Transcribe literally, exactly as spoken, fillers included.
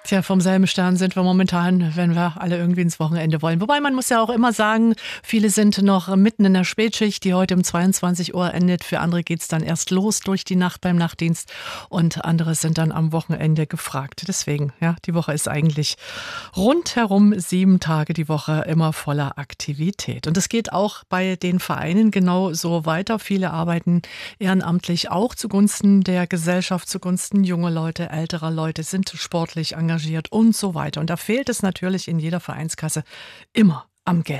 Tja, vom selben Stern sind wir momentan, wenn wir alle irgendwie ins Wochenende wollen. Wobei man muss ja auch immer sagen, viele sind noch mitten in der Spätschicht, die heute um zweiundzwanzig Uhr endet. Für andere geht's dann erst los durch die Nacht beim Nachtdienst und andere sind dann am Wochenende gefragt. Deswegen, ja, die Woche ist eigentlich rundherum sieben Tage die Woche immer voller Aktivität. Und es geht auch bei den Vereinen genau so weiter. Viele arbeiten ehrenamtlich auch zugunsten der Gesellschaft, zugunsten junger Leute, älterer Leute, sind sportlich engagiert und so weiter. Und da fehlt es natürlich in jeder Vereinskasse immer am Geld.